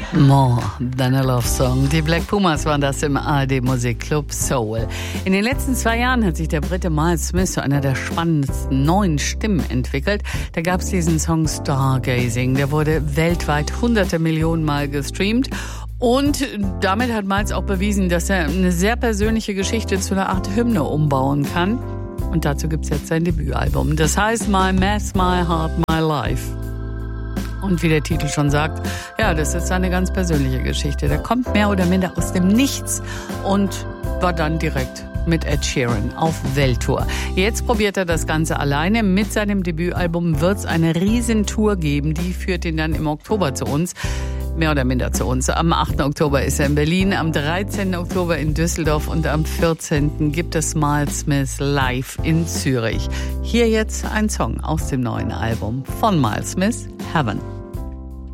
More Than a Love Song. Die Black Pumas waren das im ARD Musikclub Soul. In den letzten 2 Jahren hat sich der Brite Miles Smith zu einer der spannendsten neuen Stimmen entwickelt. Da gab es diesen Song Stargazing. Der wurde weltweit hunderte Millionen Mal gestreamt. Und damit hat Miles auch bewiesen, dass er eine sehr persönliche Geschichte zu einer Art Hymne umbauen kann. Und dazu gibt es jetzt sein Debütalbum. Das heißt My Mess, My Heart, My Life. Und wie der Titel schon sagt, ja, das ist eine ganz persönliche Geschichte. Der kommt mehr oder minder aus dem Nichts und war dann direkt mit Ed Sheeran auf Welttour. Jetzt probiert er das Ganze alleine. Mit seinem Debütalbum wird es eine Riesentour geben. Die führt ihn dann im Oktober zu uns. Mehr oder minder zu uns. Am 8. Oktober ist er in Berlin, am 13. Oktober in Düsseldorf und am 14. gibt es Miles Smith live in Zürich. Hier jetzt ein Song aus dem neuen Album von Miles Smith, Heaven.